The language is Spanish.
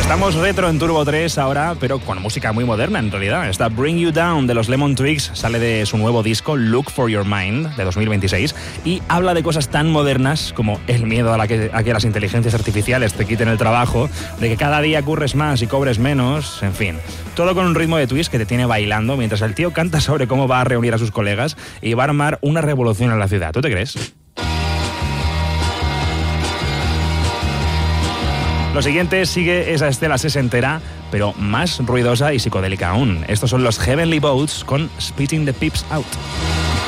Estamos retro en Turbo 3 ahora, pero con música muy moderna en realidad. Esta Bring You Down de los Lemon Twigs sale de su nuevo disco Look for Your Mind de 2026 y habla de cosas tan modernas como el miedo a que las inteligencias artificiales te quiten el trabajo, de que cada día curres más y cobres menos, en fin. Todo con un ritmo de twist que te tiene bailando mientras el tío canta sobre cómo va a reunir a sus colegas y va a armar una revolución en la ciudad. ¿Tú te crees? Lo siguiente sigue esa estela sesentera, pero más ruidosa y psicodélica aún. Estos son los Heavenly Boats con Spitting the Pips Out.